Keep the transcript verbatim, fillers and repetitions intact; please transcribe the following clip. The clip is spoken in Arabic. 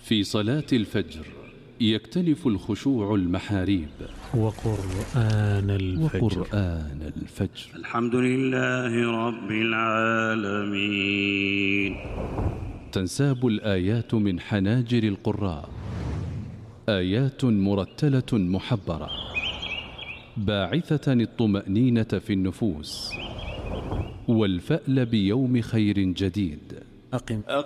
في صلاة الفجر يكتنف الخشوع المحاريب. وقرآن الفجر وقرآن الفجر. الحمد لله رب العالمين. تنساب الآيات من حناجر القراء، آيات مرتلة محبرة باعثة الطمأنينة في النفوس والفأل بيوم خير جديد. أقم, أقم